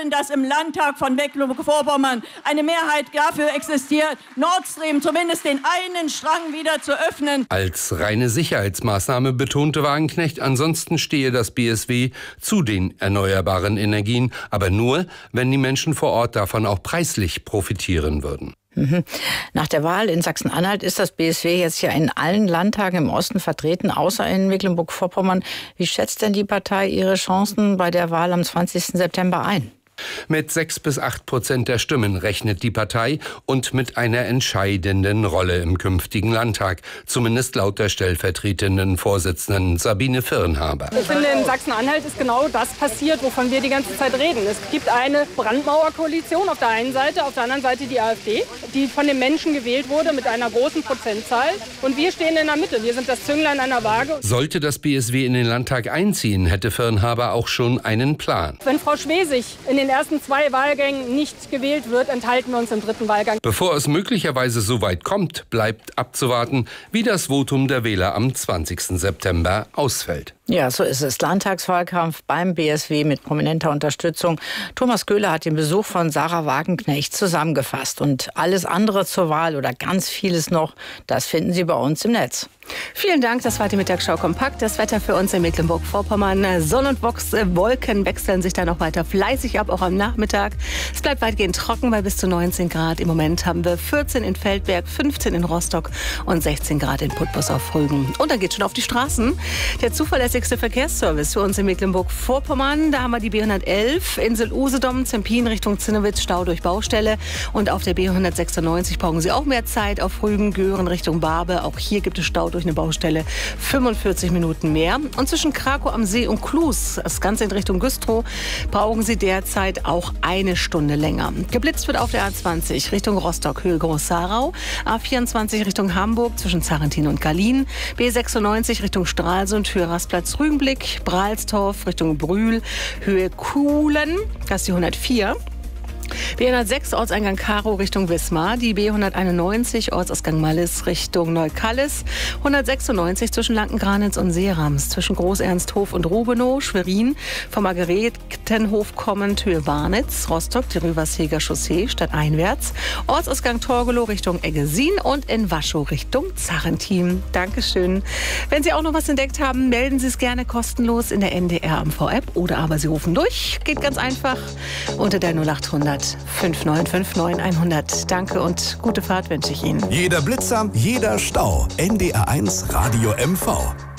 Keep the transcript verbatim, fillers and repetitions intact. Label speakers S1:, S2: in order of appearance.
S1: wollen, dass im Landtag von Mecklenburg-Vorpommern eine Mehrheit dafür existiert, Nord Stream zumindest den einen Strang wieder zu öffnen.
S2: Als reine Sicherheitsmaßnahme betonte Wagenknecht, ansonsten stehe das B S W zu den erneuerbaren Energien, aber nur, wenn die Menschen vor Ort davon auch preislich profitieren würden.
S3: Mhm. Nach der Wahl in Sachsen-Anhalt ist das B S W jetzt ja in allen Landtagen im Osten vertreten, außer in Mecklenburg-Vorpommern. Wie schätzt denn die Partei ihre Chancen bei der Wahl am zwanzigsten September ein?
S2: Mit sechs bis acht Prozent der Stimmen rechnet die Partei und mit einer entscheidenden Rolle im künftigen Landtag. Zumindest laut der stellvertretenden Vorsitzenden Sabine Firnhaber.
S4: Ich finde, in Sachsen-Anhalt ist genau das passiert, wovon wir die ganze Zeit reden. Es gibt eine Brandmauerkoalition auf der einen Seite, auf der anderen Seite die AfD, die von den Menschen gewählt wurde mit einer großen Prozentzahl. Und wir stehen in der Mitte. Wir sind das Zünglein an der Waage.
S2: Sollte das B S W in den Landtag einziehen, hätte Firnhaber auch schon einen Plan.
S4: Wenn Frau Schwesig in den ersten zwei Wahlgängen nicht gewählt wird, enthalten wir uns im dritten Wahlgang.
S2: Bevor es möglicherweise so weit kommt, bleibt abzuwarten, wie das Votum der Wähler am zwanzigsten September ausfällt.
S3: Ja, so ist es. Landtagswahlkampf beim B S W mit prominenter Unterstützung. Thomas Köhler hat den Besuch von Sarah Wagenknecht zusammengefasst. Und alles andere zur Wahl oder ganz vieles noch, das finden Sie bei uns im Netz.
S5: Vielen Dank, das war die Mittagsschau kompakt. Das Wetter für uns in Mecklenburg-Vorpommern. Sonne und Wolken wechseln sich dann noch weiter fleißig ab, auch am Nachmittag. Es bleibt weitgehend trocken bei bis zu neunzehn Grad. Im Moment haben wir vierzehn in Feldberg, fünfzehn in Rostock und sechzehn Grad in Putbus auf Rügen. Und dann geht's schon auf die Straßen. Der zuverlässigste Verkehrsservice für uns in Mecklenburg-Vorpommern. Da haben wir die B hundertelf, Insel-Usedom, Zempin Richtung Zinnewitz, Stau durch Baustelle. Und auf der B hundertsechsundneunzig brauchen Sie auch mehr Zeit. Auf Rügen, Göhren Richtung Barbe. Auch hier gibt es Stau durch eine Baustelle, fünfundvierzig Minuten mehr. Und zwischen Krakow am See und Klus, das Ganze in Richtung Güstrow, brauchen Sie derzeit auch eine Stunde länger. Geblitzt wird auf der A zwanzig Richtung Rostock, Höhe Groß-Sarau, A vierundzwanzig Richtung Hamburg zwischen Zarrentin und Gallien, B sechsundneunzig Richtung Stralsund, Höhe Rastplatz Rügenblick, Brahlstorf Richtung Brühl, Höhe Kuhlen, das ist die hundertvier. B hundertsechs Ortseingang Karo Richtung Wismar, die B hunderteinundneunzig Ortsausgang Mallis Richtung Neukallis, hundertsechsundneunzig zwischen Lankengranitz und Seerams, zwischen Groß-Ernsthof und Rubenow, Schwerin, vom Margaretenhof kommend Höhe Barnitz, Rostock, die Rüversheger Chaussee stadteinwärts, Ortsausgang Torgelow Richtung Eggesin und in Waschow Richtung Zarrentin. Dankeschön. Wenn Sie auch noch was entdeckt haben, melden Sie es gerne kostenlos in der N D R A M V-App oder aber Sie rufen durch. Geht ganz einfach unter der null achthundert fünf neun fünf neun hundert. Danke und gute Fahrt wünsche ich Ihnen.
S6: Jeder Blitzer, jeder Stau. N D R eins Radio M V.